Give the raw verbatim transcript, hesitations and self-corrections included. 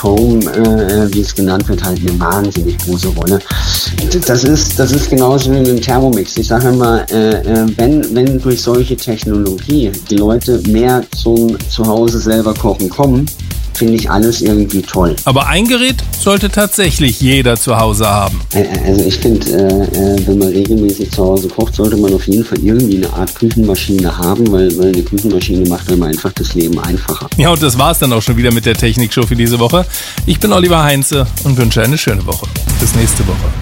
at Home, äh, wie es genannt wird, halt eine wahnsinnig große Rolle. Das ist, das ist genauso wie mit dem Thermomix. Ich sage immer, äh, wenn, wenn durch solche Technologie die Leute mehr zum Zuhause selber kochen kommen, finde ich alles irgendwie toll. Aber ein Gerät sollte tatsächlich jeder zu Hause haben. Also ich finde, äh, wenn man regelmäßig zu Hause kocht, sollte man auf jeden Fall irgendwie eine Art Küchenmaschine haben, weil, weil eine Küchenmaschine macht einem einfach das Leben einfacher. Ja, und das war's dann auch schon wieder mit der Technikshow für diese Woche. Ich bin Oliver Heinze und wünsche eine schöne Woche. Bis nächste Woche.